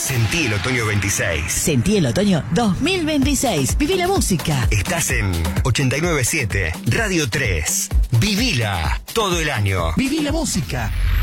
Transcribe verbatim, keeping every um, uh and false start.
Sentí el otoño veintiséis. Sentí el otoño dos mil veintiséis. Viví la música. Estás en ochenta y nueve punto siete, Radio tres. Vivila todo el año. Viví la música.